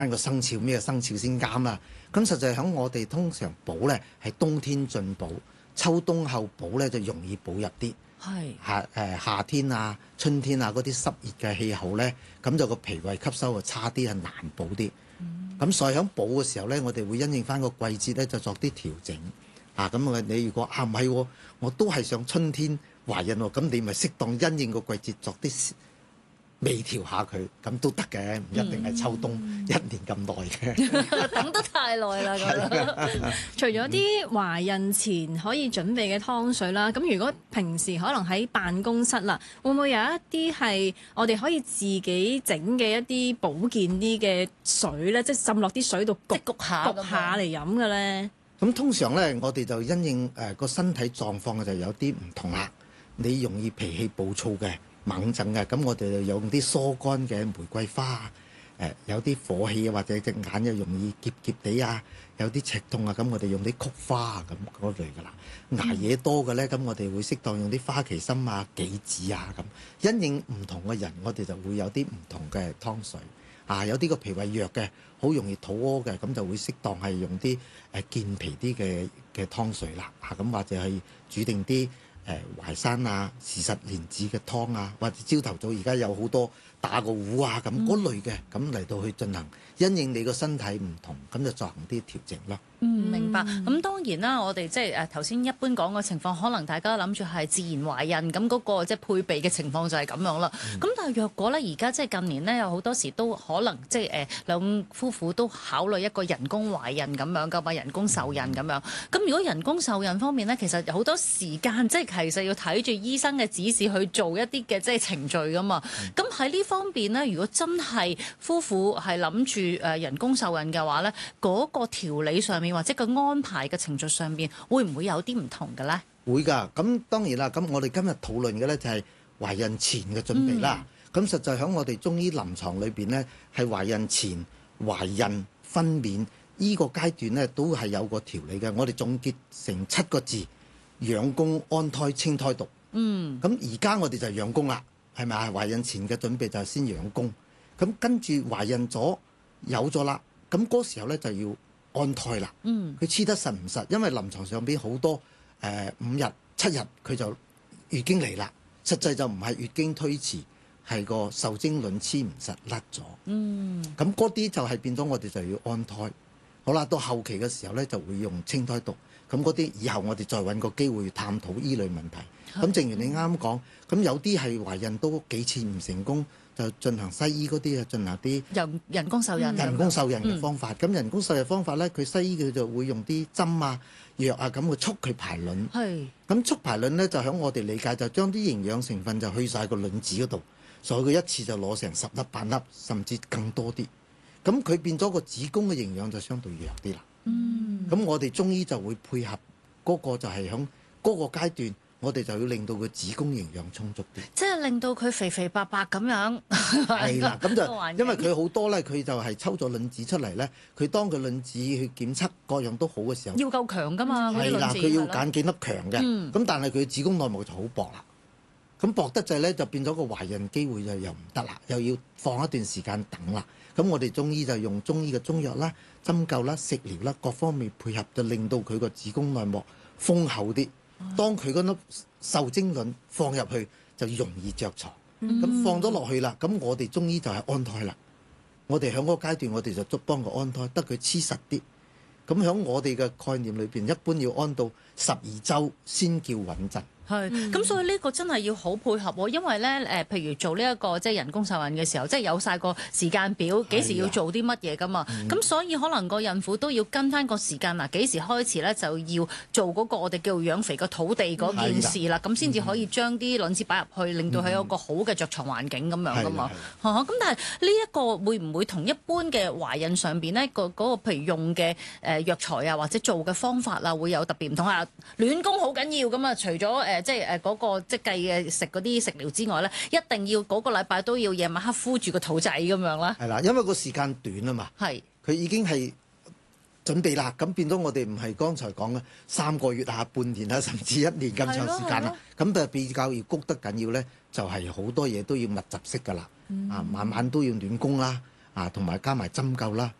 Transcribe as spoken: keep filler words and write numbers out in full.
間個生肖咩生肖先啱啦。咁實際喺我哋通常補咧係冬天進補，秋冬後補咧就容易補入啲。 係夏誒夏天啊、春天啊嗰啲濕熱嘅氣候咧，咁就個脾胃吸收就差啲，係難補啲。咁、嗯、所以喺補嘅時候咧，我哋會因應翻個季節咧，就作啲調整。啊，咁啊你如果啊唔係喎，我都係想春天懷孕喎，咁你咪適當因應個季節作啲微調下佢，咁都得嘅，唔一定係秋冬、嗯、一年咁耐嘅。 等得太耐啦，咁除咗啲懷孕前可以準備嘅湯水啦，咁如果平時可能喺辦公室啦，會唔會有一啲係我哋可以自己整嘅一啲保健啲嘅水咧，即係浸落啲水度焗焗下焗下嚟飲嘅咧？ 咁通常咧，我哋就因應誒個、呃、身體狀況就有啲唔同啦。你容易脾氣暴躁嘅、猛震嘅，咁我哋就用啲疏肝嘅玫瑰花啊。誒、呃、有啲火氣啊，或者隻眼又容易澀澀地啊，有啲赤痛啊，咁我哋用啲菊花啊咁嗰類噶啦。捱夜多嘅咧，咁我哋會適當用啲花旗參啊、杞子啊咁。因應唔同嘅人，我哋就會有啲唔同嘅湯水。啊，有啲個脾胃弱嘅，好容易肚屙嘅，咁就會適當係用啲誒健脾啲嘅嘅湯水啦。啊，咁或者係煮定啲誒淮山啊、時實蓮子嘅湯啊，或者朝頭早而家有好多打個壺啊咁嗰類嘅，咁嚟到去進行，因應你個身體唔同，咁就進行啲調整咯。 嗯，明白。咁當然啦，我哋即係誒頭先一般講嘅情況，可能大家諗住係自然懷孕，咁嗰個即係配備嘅情況就係咁樣啦。咁、嗯、但係若果咧，而家即係近年咧，有好多時都可能即係誒兩夫婦都考慮一個人工懷孕咁樣㗎嘛，人工受孕咁樣。咁如果人工受孕方面咧，其實好多時間即係其實要睇住醫生嘅指示去做一啲嘅即係程序㗎嘛。咁喺呢方面咧，如果真係夫婦係諗住誒人工受孕嘅話咧，嗰、嗰個調理上面或者個安排嘅程序上邊，會唔會有啲唔同嘅咧？ 會㗎，咁當然啦。咁我哋今日討論嘅咧就係懷孕前嘅準備啦。咁、嗯、實際喺我哋中醫臨床裏邊咧，係懷孕前、懷孕、分娩依個階段咧，都係有個調理嘅。我哋總結成七個字：養宮、安胎、清胎毒。嗯。咁而家我哋就係養宮啦，係咪啊？懷孕前嘅準備就係先養宮。咁跟住懷孕咗有咗啦，咁嗰時候咧就要安胎啦，佢黐得實唔實？因為臨床上邊好多誒、呃、五日七日佢就月經嚟啦，實際就唔係月經推遲，係個受精卵黐唔實甩咗。嗯，咁嗰啲就係變咗我哋就要安胎。好啦，到後期嘅時候咧就會用清胎毒。咁嗰啲以後我哋再揾個機會探討依類問題。咁正如你啱啱講，咁有啲係懷孕都幾次唔成功，就進行西醫嗰啲啊，進行啲人人工受孕、 人工受孕嘅方法。咁、嗯、人工受孕方法咧，佢西醫佢就會用啲針啊、藥啊咁去促佢排卵。係。咁促排卵咧，就喺我哋理解就將啲營養成分就去晒個卵子嗰度，所以佢一次就攞成十粒、八粒，甚至更多啲。咁佢變咗個子宮嘅營養就相對弱啲啦。嗯。咁我哋中醫就會配合嗰個就係喺嗰個階段。我哋就要令到個子宮營養充足啲， 即係令到佢肥肥白白咁樣。 係啦，咁就因為佢好多咧，佢就係抽咗卵子出嚟咧。佢當佢卵子去檢測各樣都好嘅時候， 要夠強噶嘛。 係啦，佢要揀幾粒強嘅。咁、嗯、但係佢子宮內膜就好薄啦。咁薄得滯咧，就變咗個懷孕機會就又唔得啦，又要放一段時間等啦。咁我哋中醫就用中醫嘅中藥啦、針灸啦、食療啦，各方面配合，就令到佢個子宮內膜豐厚啲。當佢嗰粒受精卵放入去就容易着床，咁、嗯、放咗落去啦，咁我哋中醫就係安胎啦。我哋喺嗰個階段，我哋就足幫佢安胎，得佢黐實啲。咁喺我哋嘅概念裏邊，一般要安到十二週先叫穩陣。 係，咁、嗯、所以呢個真係要好配合喎，因為咧誒、呃，譬如做呢、這、一個即係人工受孕嘅時候，即係有晒個時間表，幾時要做啲乜嘢噶嘛，咁、嗯、所以可能個孕婦都要跟翻個時間嗱，幾時開始咧就要做嗰個我哋叫養肥個土地嗰件事啦，咁先至可以將啲卵子擺入去，令到佢有個好嘅着床環境咁樣噶嘛。咁、啊、但係呢一個會唔會同一般嘅懷孕上邊咧個嗰個譬如用嘅誒藥材啊，或者做嘅方法啊，會有特別唔同啊？暖宮好緊要咁啊，除咗誒。呃即係誒嗰個即係計嘅食嗰啲食療之外咧，一定要嗰個禮拜都要夜晚黑敷住個肚仔咁樣啦。 係啦，因為個時間短啊嘛。係。佢已經係準備啦，咁變咗我哋唔係剛才講嘅三個月啊、半年啊，甚至一年咁長時間啦。咁就比較要谷得緊要咧，就係、是、好多嘢都要密集式㗎啦。嗯、啊，晚晚都要暖宮啦。 啊，同埋加埋針灸啦。